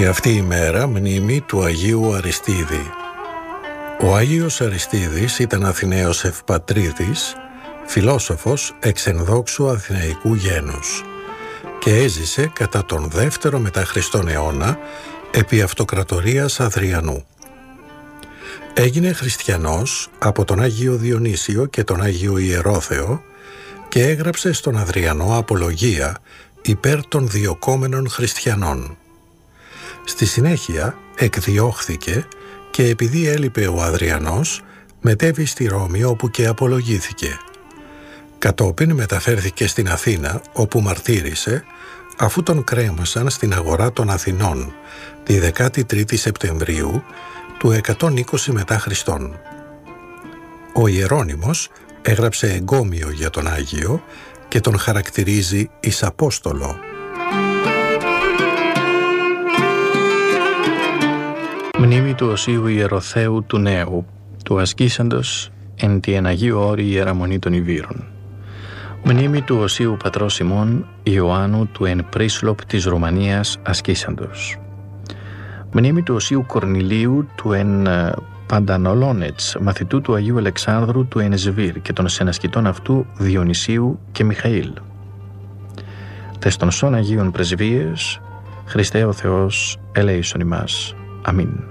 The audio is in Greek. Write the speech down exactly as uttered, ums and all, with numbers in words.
Τη αυτή η μέρα μνήμη του Αγίου Αριστίδη. Ο Άγιος Αριστίδης ήταν Αθηναίος ευπατρίδης, φιλόσοφος εξενδόξου αθηναϊκού γένους και έζησε κατά τον δεύτερο μετά Χριστόν αιώνα επί αυτοκρατορίας Αδριανού. Έγινε χριστιανός από τον Άγιο Διονύσιο και τον Άγιο Ιερόθεο και έγραψε στον Αδριανό απολογία υπέρ των διωκόμενων χριστιανών. Στη συνέχεια εκδιώχθηκε και επειδή έλειπε ο Αδριανός μετέβη στη Ρώμη όπου και απολογήθηκε. Κατόπιν μεταφέρθηκε στην Αθήνα όπου μαρτύρησε αφού τον κρέμασαν στην αγορά των Αθηνών τη δεκάτη τρίτη Σεπτεμβρίου του εκατόν είκοσι μετά Χριστόν. Ο Ιερώνυμος έγραψε εγκόμιο για τον Άγιο και τον χαρακτηρίζει εις Απόστολο. Μνήμη του Οσίου Ιεροθέου του Νέου, του ασκήσαντος εν τη εν Αγίου Όρη Ιεραμονή των Ιβύρων. Μνήμη του Οσίου Πατρός ημών Ιωάννου του εν Πρίσλοπ της Ρουμανίας ασκήσαντος. Μνήμη του Οσίου Κορνηλίου του εν Παντανολόνετς, μαθητού του Αγίου Αλεξάνδρου του εν Σβήρ και των συνασκητών αυτού Διονυσίου και Μιχαήλ. Τες των σών Αγίων Πρεσβείες, Χριστέ ο Θεός ελέησον ημάς. Αμήν.